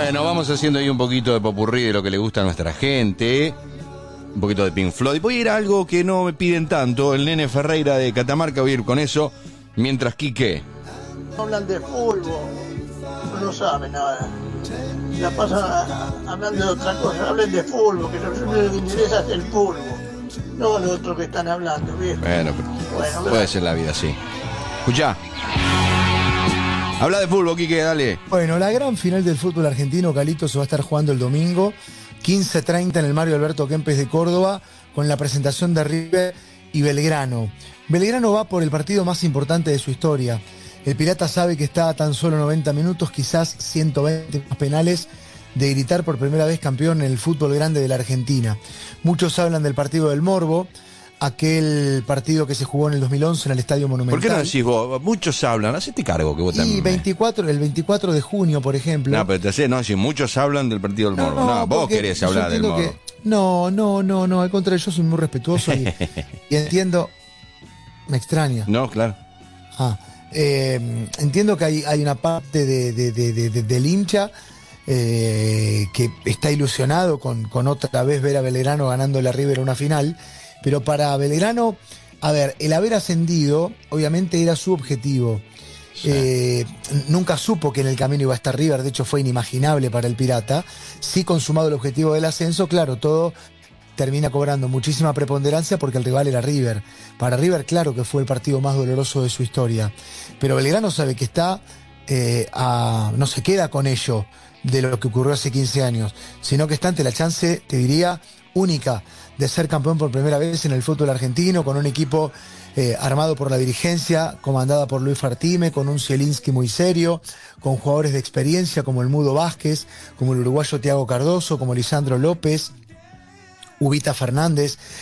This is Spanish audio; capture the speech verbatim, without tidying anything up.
Bueno, vamos haciendo ahí un poquito de popurrí de lo que le gusta a nuestra gente. Un poquito de Pink Floyd. Voy a ir a algo que no me piden tanto. El Nene Ferreira de Catamarca, voy a ir con eso. Mientras Quique. Hablan de fútbol, no saben nada. La pasan hablando de otra cosa. Hablen de fútbol, que lo único que interesa es el fútbol. No lo otro que están hablando, viejo. Bueno, pero Bueno, puede gracias. ser la vida así. Escuchá. Habla de fútbol, Quique, dale. Bueno, la gran final del fútbol argentino, Calito, se va a estar jugando el domingo, quince treinta en el Mario Alberto Kempes de Córdoba, con la presentación de River y Belgrano. Belgrano va por el partido más importante de su historia. El Pirata sabe que está a tan solo noventa minutos, quizás ciento veinte más penales, de gritar por primera vez campeón en el fútbol grande de la Argentina. Muchos hablan del partido del Morbo, aquel partido que se jugó en el dos mil once en el Estadio Monumental. ¿Por qué no decís vos? Muchos hablan, hacete cargo que vos Y también. veinticuatro, el veinticuatro de junio, por ejemplo. No, pero te sé, no, si muchos hablan del partido del Morbo. No, vos porque querés yo hablar del entiendo Morbo. que- no, no, no, no, al contrario, yo soy muy respetuoso y, y entiendo. Me extraña. No, claro. Ah, eh, entiendo que hay, hay una parte de, de- de- de- de- del hincha eh, que está ilusionado con, con otra vez ver a Belgrano ganándole a River una final, pero para Belgrano, a ver, el haber ascendido obviamente era su objetivo. Sí. Eh, nunca supo que en el camino iba a estar River, de hecho fue inimaginable para el Pirata. Sí, consumado el objetivo del ascenso, claro, todo termina cobrando muchísima preponderancia porque el rival era River. Para River, claro que fue el partido más doloroso de su historia. Pero Belgrano sabe que está, eh, a- no se queda con ello de lo que ocurrió hace quince años, sino que está ante la chance, te diría, única de ser campeón por primera vez en el fútbol argentino, con un equipo eh, armado por la dirigencia, comandada por Luis Fartime, con un Zielinski muy serio, con jugadores de experiencia como el Mudo Vázquez, como el uruguayo Thiago Cardoso, como Lisandro López, Ubita Fernández,